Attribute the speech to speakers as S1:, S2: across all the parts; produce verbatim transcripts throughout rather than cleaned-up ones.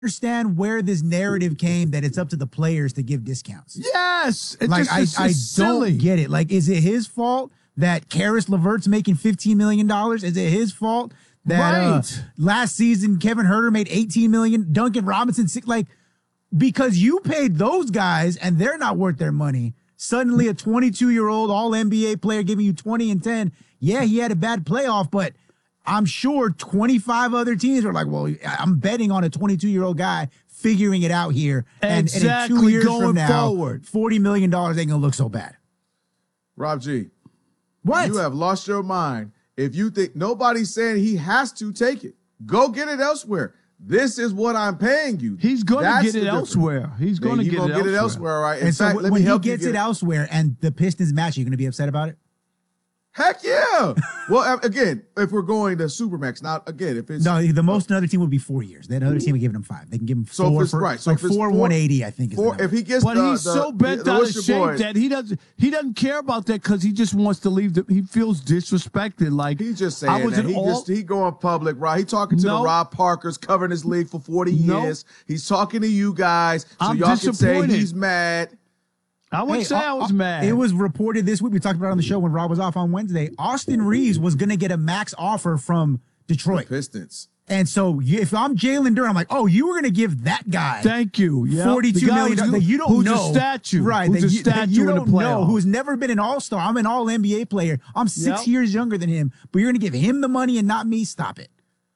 S1: understand where this narrative came that it's up to the players to give discounts.
S2: Yes. It
S1: like,
S2: just,
S1: I,
S2: it's
S1: I
S2: silly.
S1: don't get it. Like, is it his fault that Karis LeVert's making fifteen million dollars? Is it his fault that
S2: right.
S1: uh, last season Kevin Huerter made eighteen million dollars? Duncan Robinson, like, because you paid those guys and they're not worth their money. Suddenly a twenty-two-year-old all N B A player giving you twenty and ten. Yeah, he had a bad playoff, but I'm sure twenty-five other teams are like, well, I'm betting on a twenty-two-year-old guy figuring it out here. And,
S2: exactly.
S1: and in two years
S2: going
S1: from now,
S2: forward.
S1: forty million dollars ain't going to look so bad.
S3: Rob G.
S1: What?
S3: You have lost your mind. If you think nobody's saying he has to take it, go get it elsewhere. This is what I'm paying you.
S2: He's going to get it
S3: difference.
S2: elsewhere. He's going to get,
S3: get it elsewhere, right? In
S1: and
S3: fact,
S1: so
S3: let
S1: when
S3: me
S1: he
S3: help
S1: gets
S3: you
S1: it
S3: get
S1: elsewhere and the Pistons match, you going to be upset about it?
S3: Heck yeah. Well, again, if we're going to Supermax, now again, if it's
S1: no, the most another team would be four years. That other team would give him five. They can give him four.
S3: So if it's
S1: for,
S3: right, so
S1: like
S3: if it's
S1: four,
S3: four,
S1: one eighty, I think. Is
S3: four, if he gets,
S2: but
S3: the,
S2: he's
S3: the,
S2: so bent
S3: the,
S2: out of
S3: the,
S2: shape
S3: boy,
S2: that he doesn't he doesn't care about that because he just wants to leave. The, he feels disrespected. Like
S3: he's just saying
S2: I was
S3: that
S2: in
S3: he
S2: all,
S3: just he going public, right? He talking to
S2: no,
S3: the Rob Parkers covering this league for forty
S2: no,
S3: years. He's talking to you guys, so
S2: I'm
S3: y'all can say
S2: disappointed.
S3: he's mad.
S2: I wouldn't
S1: hey,
S2: say I was
S1: uh,
S2: mad.
S1: It was reported this week. We talked about it on the show when Rob was off on Wednesday. Austin Reeves was going to get a max offer from Detroit
S3: The Pistons.
S1: And so if I'm Jalen Duren, I'm like, oh, you were going to give that guy
S2: Thank you. Yeah.
S1: forty-two million dollars that you don't
S2: who's
S1: know.
S2: Who's a statue.
S1: Right.
S2: Who's
S1: that
S2: a
S1: you,
S2: statue
S1: that you
S2: in
S1: don't
S2: the playoffs.
S1: know, who's never been an all-star. I'm an all N B A player. I'm six
S2: Yep.
S1: years younger than him, but you're going to give him the money and not me? Stop it.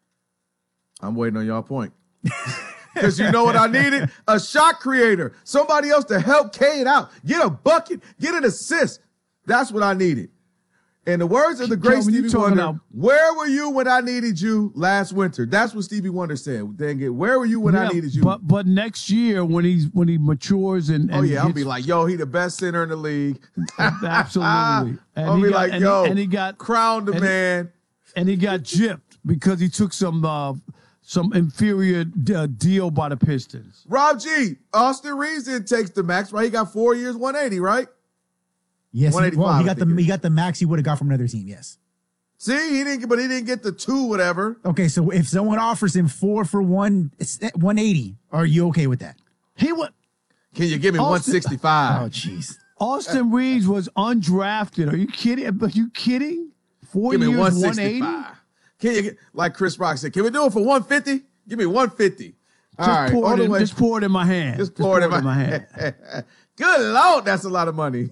S3: I'm waiting on y'all point. Because you know what I needed? A shot creator. Somebody else to help Cade out. Get a bucket. Get an assist. That's what I needed. In the words of the great
S2: Kelvin, you
S3: Stevie
S2: talking
S3: Wonder,
S2: about-
S3: where were you when I needed you last winter? That's what Stevie Wonder said. Dang it. Where were you when
S2: Yeah,
S3: I needed you?
S2: But but next year when he's when he matures and, and
S3: oh, yeah. I'll
S2: gets,
S3: be like, yo, he the best center in the league.
S2: absolutely. And
S3: I'll
S2: he
S3: be
S2: got,
S3: like,
S2: and
S3: yo,
S2: he, and he got
S3: crown the
S2: and he-
S3: man.
S2: and he got gypped because he took some uh, some inferior uh, deal by the Pistons.
S3: Rob G, Austin Reeves didn't take the max, right? He got four years, one eighty, right?
S1: Yes, he, well,
S3: one eighty-five,
S1: he
S3: I
S1: got the
S3: think it
S1: he got the max he would have got from another team. Yes.
S3: See, he didn't, but he didn't get the two, whatever.
S1: Okay, so if someone offers him four for one, it's one eighty, are you okay with that?
S2: He would.
S3: Can you give me
S2: Austin-
S3: one sixty-five?
S1: Oh, jeez.
S2: Austin Reeves was undrafted. Are you kidding? Are you kidding? Four
S3: Give me
S2: years,
S3: one
S2: one eighty.
S3: sixty-five. Can you get, like Chris Rock said, can we do it for one fifty? Give me one fifty. All
S2: Just
S3: right,
S2: pour
S3: all
S2: it
S3: the
S2: in.
S3: way.
S2: Just pour it in my hand.
S3: Just pour it in my,
S2: hand.
S3: Good Lord, that's a lot of money.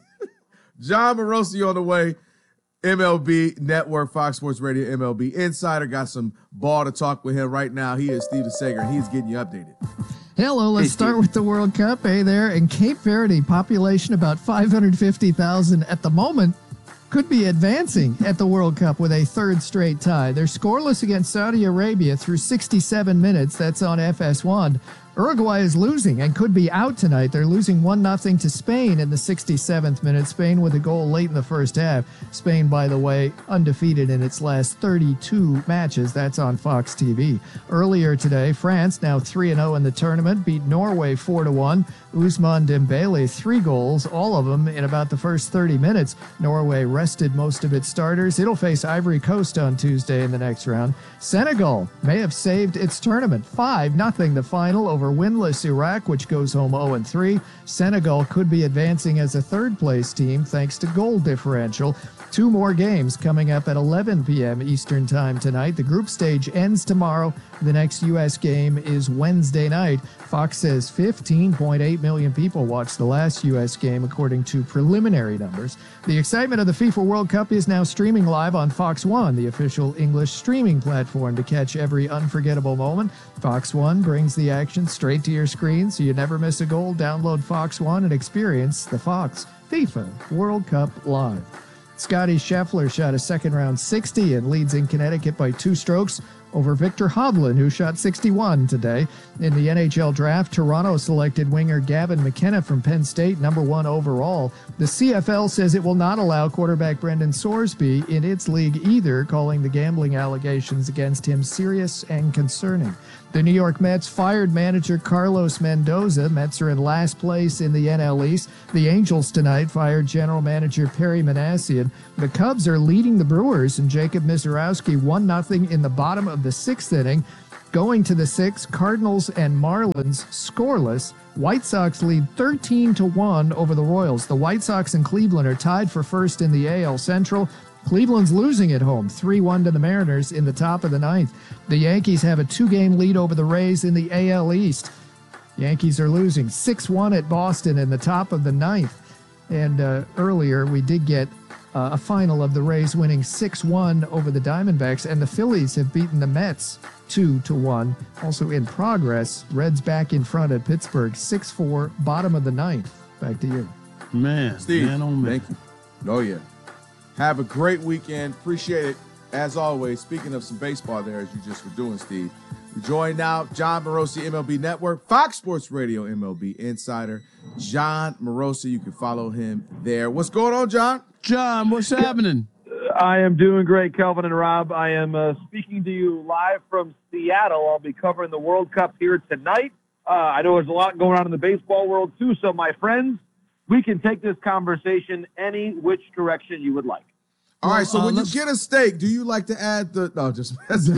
S3: John Morosi on the way. M L B Network, Fox Sports Radio, M L B Insider. Got some ball to talk with him right now. He is Steve Sager. He's getting you updated.
S4: Hello, let's start with the World Cup. Hey there, in Cape Verde, population about five hundred fifty thousand at the moment, could be advancing at the World Cup with a third straight tie. They're scoreless against Saudi Arabia through sixty-seven minutes. That's on F S one. Uruguay is losing and could be out tonight. They're losing one nothing to Spain in the sixty-seventh minute. Spain with a goal late in the first half. Spain, by the way, undefeated in its last thirty-two matches. That's on Fox T V. Earlier today, France, now three and oh in the tournament, beat Norway four to one. Ousmane Dembele, three goals, all of them in about the first thirty minutes. Norway rested most of its starters. It'll face Ivory Coast on Tuesday in the next round. Senegal may have saved its tournament. five nothing the final over winless Iraq, which goes home oh and three. Senegal could be advancing as a third-place team thanks to goal differential. Two more games coming up at eleven p.m. Eastern Time tonight. The group stage ends tomorrow. The next U S game is Wednesday night. Fox says fifteen point eight million people watched the last U S game, according to preliminary numbers. The excitement of the FIFA World Cup is now streaming live on Fox One, the official English streaming platform to catch every unforgettable moment. Fox One brings the action straight to your screen, so you never miss a goal. Download Fox One and experience the Fox FIFA World Cup live. Scotty Scheffler shot a second-round sixty and leads in Connecticut by two strokes over Victor Hovland, who shot sixty-one today. In the N H L draft, Toronto selected winger Gavin McKenna from Penn State, number one overall. The C F L says it will not allow quarterback Brendan Sorsby in its league either, calling the gambling allegations against him serious and concerning. The New York Mets fired manager Carlos Mendoza. Mets are in last place in the N L East. The Angels tonight fired general manager Perry Manassian. The Cubs are leading the Brewers, and Jacob Misiorowski one nothing in the bottom of the sixth inning. Going to the sixth, Cardinals and Marlins scoreless. White Sox lead thirteen to one over the Royals. The White Sox and Cleveland are tied for first in the A L Central. Cleveland's losing at home, three one to the Mariners in the top of the ninth. The Yankees have a two-game lead over the Rays in the A L East. Yankees are losing six one at Boston in the top of the ninth. And uh, earlier we did get uh, a final of the Rays winning six one over the Diamondbacks, and the Phillies have beaten the Mets two to one. Also in progress, Reds back in front at Pittsburgh, six four, bottom of the ninth. Back to you.
S2: Man,
S3: Steve,
S2: man, oh man.
S3: thank you. Oh, yeah. Have a great weekend. Appreciate it. As always, speaking of some baseball there, as you just were doing, Steve, we join now Jon Morosi, M L B Network, Fox Sports Radio, M L B Insider, Jon Morosi. You can follow him there. What's going on, John?
S2: John, what's happening?
S5: I am doing great, Kelvin and Rob. I am uh, speaking to you live from Seattle. I'll be covering the World Cup here tonight. Uh, I know there's a lot going on in the baseball world, too, so my friends, we can take this conversation any which direction you would like.
S3: All right, so
S2: uh,
S3: when you
S2: let's-
S3: get a steak, do you like to add the no? Just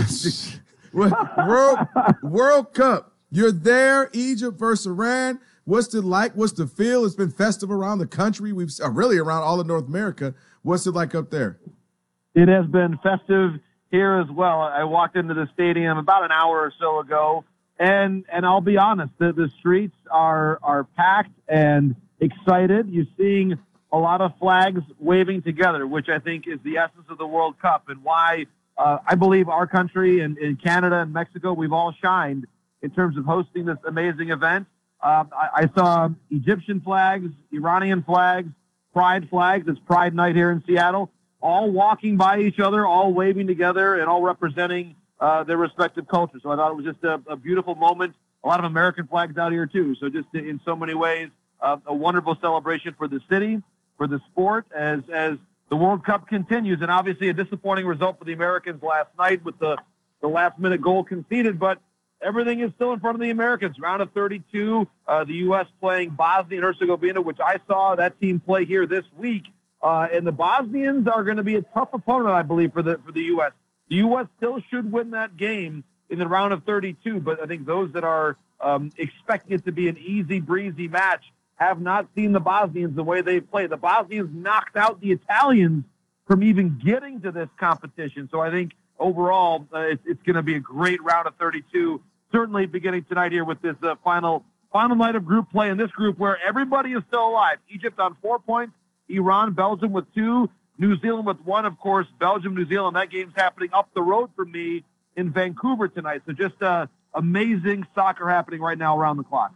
S3: World World Cup. You're there, Egypt versus Iran. What's it like? What's the feel? It's been festive around the country. We've uh, really around all of North America. What's it like up there?
S5: It has been festive here as well. I walked into the stadium about an hour or so ago, and and I'll be honest, the, the streets are are packed and excited. You're seeing a lot of flags waving together, which I think is the essence of the World Cup and why uh, I believe our country and, and Canada and Mexico, we've all shined in terms of hosting this amazing event. Um, I, I saw Egyptian flags, Iranian flags, Pride flags. It's Pride Night here in Seattle, all walking by each other, all waving together, and all representing uh, their respective cultures. So I thought it was just a, a beautiful moment. A lot of American flags out here, too. So just in so many ways, uh, a wonderful celebration for the city, for the sport, as as the World Cup continues. And obviously a disappointing result for the Americans last night with the, the last-minute goal conceded. But everything is still in front of the Americans. Round of thirty-two, uh, the U S playing Bosnia and Herzegovina, which I saw that team play here this week. Uh, and the Bosnians are going to be a tough opponent, I believe, for the for the U S. The U S still should win that game in the round of thirty-two, but I think those that are um, expecting it to be an easy breezy match have not seen the Bosnians the way they've played. The Bosnians knocked out the Italians from even getting to this competition. So I think overall uh, it's, it's going to be a great round of thirty-two, certainly beginning tonight here with this uh, final final night of group play in this group where everybody is still alive. Egypt on four points, Iran, Belgium with two, New Zealand with one, of course, Belgium, New Zealand. That game's happening up the road from me in Vancouver tonight. So just uh, amazing soccer happening right now around the clock.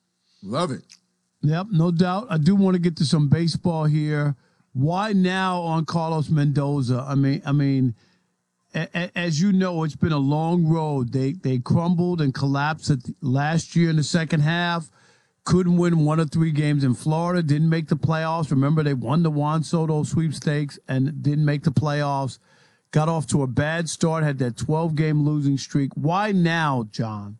S3: Love it.
S2: Yep, no doubt. I do want to get to some baseball here. Why now on Carlos Mendoza? I mean, I mean, a, a, as you know, it's been a long road. They they crumbled and collapsed at the, last year in the second half. Couldn't win one of three games in Florida. Didn't make the playoffs. Remember, they won the Juan Soto sweepstakes and didn't make the playoffs. Got off to a bad start. Had that twelve-game losing streak. Why now, John?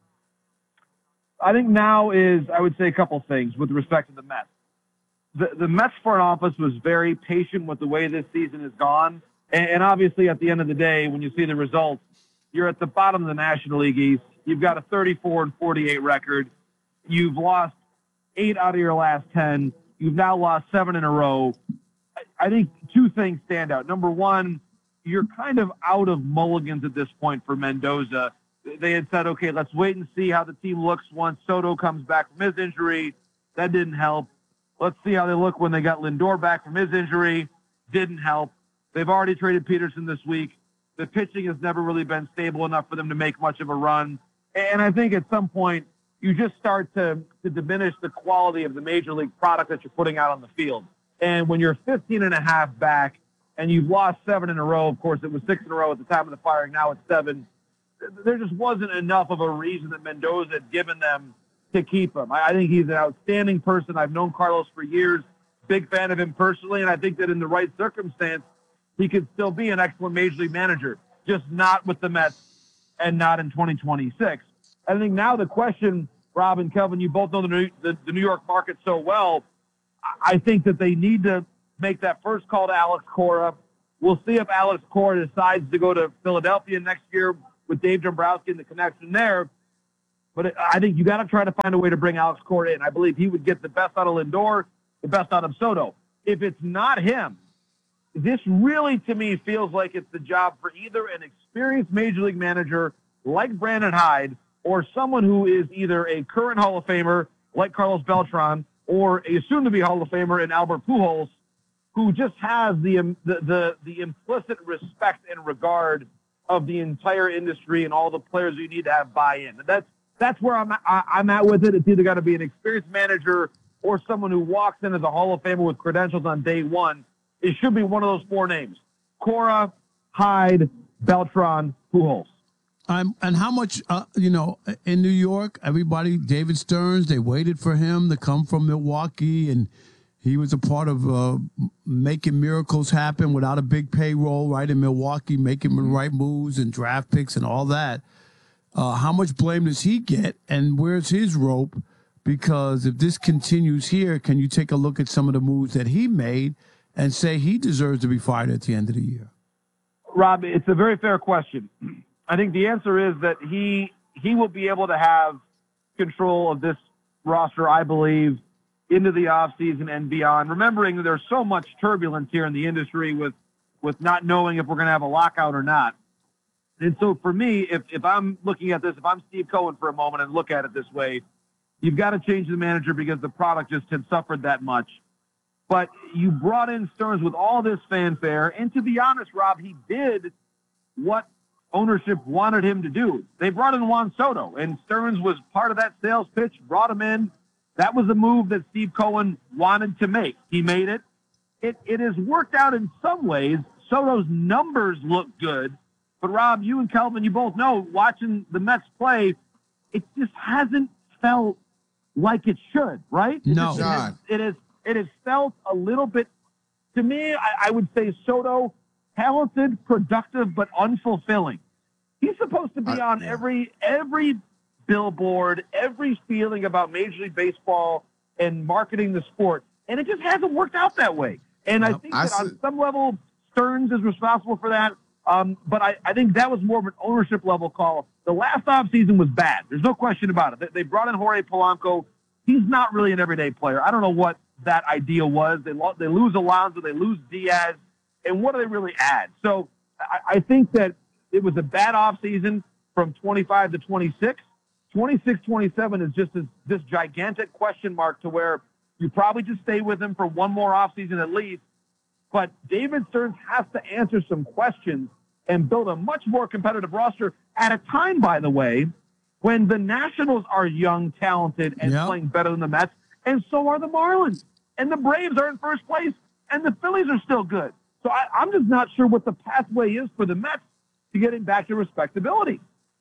S5: I think now is, I would say, a couple things with respect to the Mets. The, the Mets front office was very patient with the way this season has gone. And, and obviously, at the end of the day, when you see the results, you're at the bottom of the National League East. You've got a thirty-four and forty-eight record. You've lost eight out of your last ten. You've now lost seven in a row. I, I think two things stand out. Number one, you're kind of out of mulligans at this point for Mendoza. They had said, okay, let's wait and see how the team looks once Soto comes back from his injury. That didn't help. Let's see how they look when they got Lindor back from his injury. Didn't help. They've already traded Peterson this week. The pitching has never really been stable enough for them to make much of a run. And I think at some point you just start to, to diminish the quality of the major league product that you're putting out on the field. And when you're fifteen and a half back and you've lost seven in a row, of course it was six in a row at the time of the firing, now it's seven. There just wasn't enough of a reason that Mendoza had given them to keep him. I, I think he's an outstanding person. I've known Carlos for years, big fan of him personally, and I think that in the right circumstance, he could still be an excellent major league manager, just not with the Mets and not in twenty twenty-six. I think now the question, Rob and Kelvin, you both know the New, the, the New York market so well. I think that they need to make that first call to Alex Cora. We'll see if Alex Cora decides to go to Philadelphia next year with Dave Dombrowski and the connection there. But it, I think you got to try to find a way to bring Alex Cora in. I believe he would get the best out of Lindor, the best out of Soto. If it's not him, this really, to me, feels like it's the job for either an experienced major league manager like Brandon Hyde or someone who is either a current Hall of Famer like Carlos Beltran or a soon-to-be Hall of Famer in Albert Pujols, who just has the, um, the the the implicit respect and regard of the entire industry and all the players you need to have buy-in. That's that's where I'm I, I'm at with it. It's either got to be an experienced manager or someone who walks in as a Hall of Famer with credentials on day one. It should be one of those four names: Cora, Hyde, Beltran, Pujols.
S2: Um, and how much, uh, you know, in New York, everybody, David Stearns, they waited for him to come from Milwaukee, and he was a part of uh, making miracles happen without a big payroll, right, in Milwaukee, making the right moves and draft picks and all that. Uh, how much blame does he get, and where's his rope? Because if this continues here, can you take a look at some of the moves that he made and say he deserves to be fired at the end of the year?
S5: Rob, it's a very fair question. I think the answer is that he he will be able to have control of this roster, I believe, into the offseason and beyond. Remembering that there's so much turbulence here in the industry with, with not knowing if we're going to have a lockout or not. And so for me, if, if I'm looking at this, if I'm Steve Cohen for a moment and look at it this way, you've got to change the manager because the product just had suffered that much. But you brought in Stearns with all this fanfare. And to be honest, Rob, he did what ownership wanted him to do. They brought in Juan Soto, and Stearns was part of that sales pitch, brought him in. That was a move that Steve Cohen wanted to make. He made it. It it has worked out in some ways. Soto's numbers look good. But, Rob, you and Kelvin, you both know, watching the Mets play, it just hasn't felt like it should, right? It
S2: No.
S5: just- it, has, it, has, it has felt a little bit, to me, I, I would say Soto, talented, productive, but unfulfilling. He's supposed to be
S3: Uh,
S5: on
S3: yeah.
S5: every every billboard, every feeling about Major League Baseball and marketing the sport, and it just hasn't worked out that way. And I
S2: Yep.
S5: think
S3: I
S5: that on
S3: see-
S5: some level, Stearns is responsible for that. Um, but I, I think that was more of an ownership level call. The last offseason was bad. There's no question about it. They, they brought in Jorge Polanco. He's not really an everyday player. I don't know what that idea was. They, lo- they lose Alonso. They lose Diaz. And what do they really add? So I, I think that it was a bad offseason from twenty-five to twenty-six. twenty-six twenty-seven is just this, this gigantic question mark to where you probably just stay with him for one more offseason at least. But David Stearns has to answer some questions and build a much more competitive roster at a time, by the way, when the Nationals are young, talented, and
S2: Yep.
S5: playing better than the Mets, and so are the Marlins. And the Braves are in first place, and the Phillies are still good. So I, I'm just not sure what the pathway is for the Mets to getting back to respectability.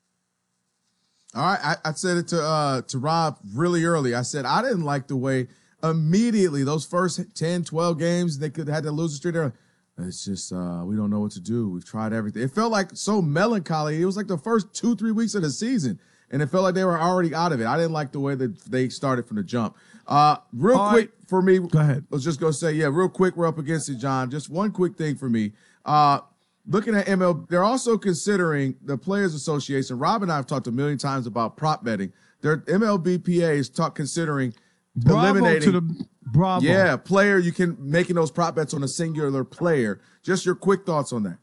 S3: All right, I, I said it to uh, to Rob really early. I said I didn't like the way immediately those first ten, twelve games they could had to lose the streak. They're like, it's just uh, we don't know what to do. We've tried everything. It felt like so melancholy. It was like the first two, three weeks of the season, and it felt like they were already out of it. I didn't like the way that they started from the jump. Uh, real
S2: All
S3: quick
S2: right.
S3: for me.
S2: Go ahead.
S3: I was just gonna say, yeah, real quick. We're up against it, John. Just one quick thing for me. Uh, looking at M L B, they're also considering the Players Association. Rob and I have talked a million times about prop betting. Their M L B P A is talk considering
S2: Bravo
S3: eliminating.
S2: to the bravo.
S3: Yeah, player, you can making those prop bets on a singular player. Just your quick thoughts on that.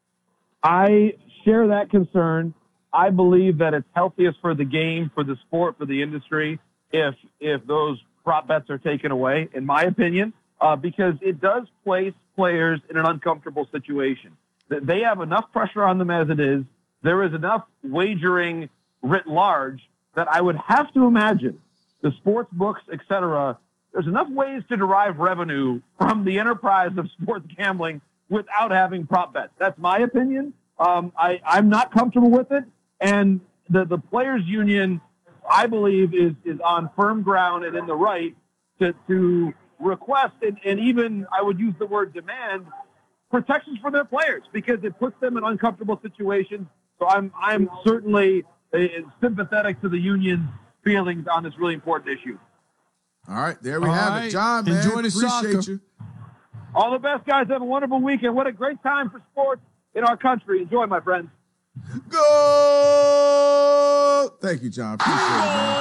S5: I share that concern. I believe that it's healthiest for the game, for the sport, for the industry, if if those prop bets are taken away, in my opinion, uh, because it does place players in an uncomfortable situation. That they have enough pressure on them as it is. There is enough wagering writ large that I would have to imagine the sports books, et cetera, there's enough ways to derive revenue from the enterprise of sports gambling without having prop bets. That's my opinion. Um, I, I'm not comfortable with it. And the, the players union, I believe, is, is on firm ground and in the right to, to request and, and even, I would use the word demand, protections for their players because it puts them in uncomfortable situations. So I'm, I'm certainly uh, sympathetic to the union's feelings on this really important issue.
S3: All right, there we
S2: All
S3: have
S2: right.
S3: it. John, man,
S2: Enjoy the
S3: appreciate
S2: soccer.
S3: you.
S5: All the best, guys. Have a wonderful weekend. What a great time for sports in our country. Enjoy, my friends.
S3: Go! Thank you, John. Appreciate it, man.